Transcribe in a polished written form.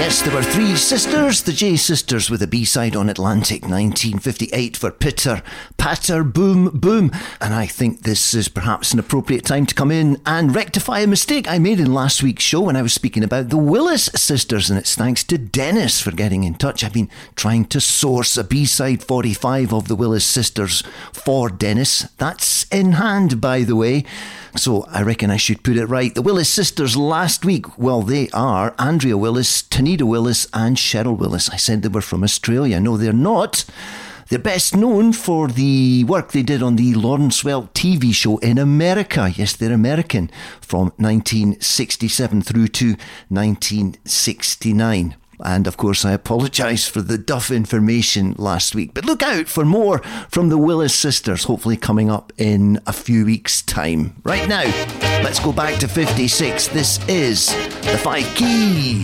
Yes, there were three sisters, the J Sisters, with a B-side on Atlantic, 1958 for Pitter, Patter, Boom, Boom. And I think this is perhaps an appropriate time to come in and rectify a mistake I made in last week's show when I was speaking about the Willis Sisters, and it's thanks to Dennis for getting in touch. I've been trying to source a B-side 45 of the Willis Sisters for Dennis. That's in hand, by the way. So I reckon I should put it right. The Willis Sisters last week, well, they are Andrea Willis, Tanita Willis and Cheryl Willis. I said they were from Australia. No, they're not. They're best known for the work they did on the Lawrence Welk TV show in America. Yes, they're American, from 1967 through to 1969. And of course, I apologise for the duff information last week. But look out for more from the Willis Sisters, hopefully coming up in a few weeks' time. Right now, let's go back to 56. This is The Five Keys.